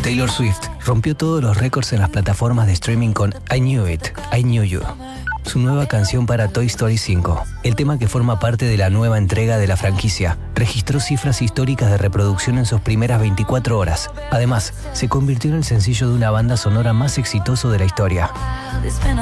Taylor Swift rompió todos los récords en las plataformas de streaming con I Knew It, I Knew You, su nueva canción para Toy Story 5. El tema, que forma parte de la nueva entrega de la franquicia, registró cifras históricas de reproducción en sus primeras 24 horas. Además, se convirtió en el sencillo de una banda sonora más exitoso de la historia.